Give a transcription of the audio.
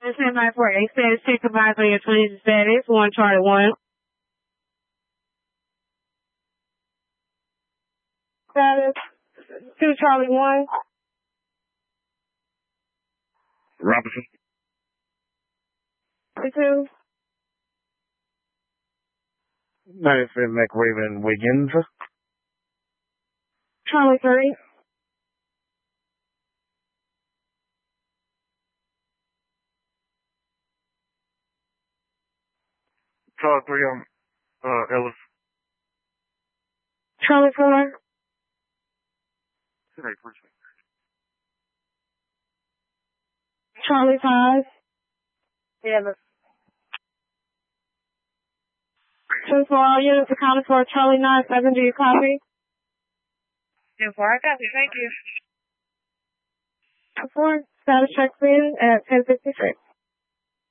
Stand by for a status check advised on your collision status. 1 Charlie 1. Status 2 Charlie 1. Robinson. 2. Madison McRaven Wiggins. Charlie 3. Charlie 3, Ellis. Charlie 4. Charlie 5. Ellis. 2 for all units accounted for. Charlie 9-7. Do you copy? 10-4, I copy. Thank you. 4. Status check in at 10:56.